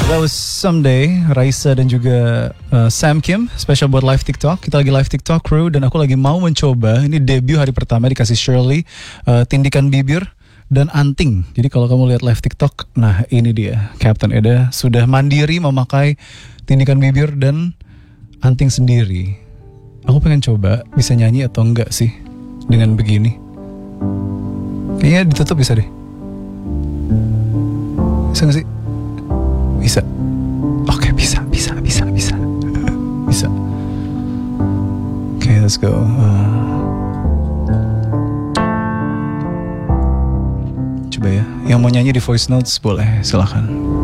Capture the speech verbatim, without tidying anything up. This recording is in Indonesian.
That was Someday, Raisa dan juga uh, Sam Kim, special buat live TikTok. Kita lagi live TikTok crew dan aku lagi mau mencoba, ini debut hari pertama dikasih Shirley, uh, tindikan bibir dan anting. Jadi kalau kamu lihat live TikTok, nah ini dia, Captain Eda sudah mandiri memakai tindikan bibir dan anting sendiri. Aku pengen coba bisa nyanyi atau enggak sih dengan begini. Kayaknya ditutup bisa deh. Bisa gak sih? Bisa. Oke, bisa, bisa, bisa, bisa. Bisa. Oke, okay, let's go. Uh, coba ya. Yang mau nyanyi di voice notes boleh, silakan.